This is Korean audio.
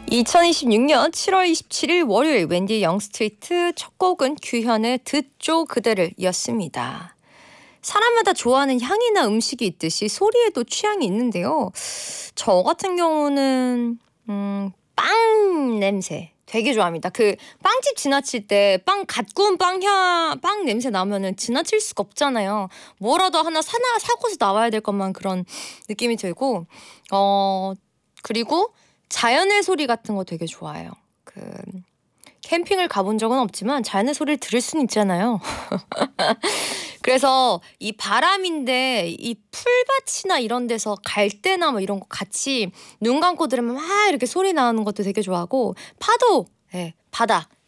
2026년 7월 27일 월요일 웬디 영스트리트 첫 곡은 규현의 듣죠 그대를 이었습니다. 사람마다 좋아하는 향이나 음식이 있듯이 소리에도 취향이 있는데요. 저 같은 경우는 빵 냄새 되게 좋아합니다. 그 빵집 지나칠 때 빵 갓 구운 빵 냄새 나면은 지나칠 수가 없잖아요. 뭐라도 하나 사고서 나와야 될 것만 그런 느낌이 들고 그리고 자연의 소리 같은 거 되게 좋아해요. 캠핑을 가본 적은 없지만 자연의 소리를 들을 수는 있잖아요. 그래서 이 바람인데 이 풀밭이나 이런 데서 갈대나 뭐 이런 거 같이 눈 감고 들으면 막 이렇게 소리 나는 것도 되게 좋아하고 파도, 바다